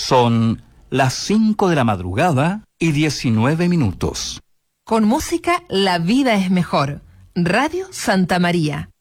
Son las 5 de la madrugada y 19 minutos. Con música la vida es mejor. Radio Santa María.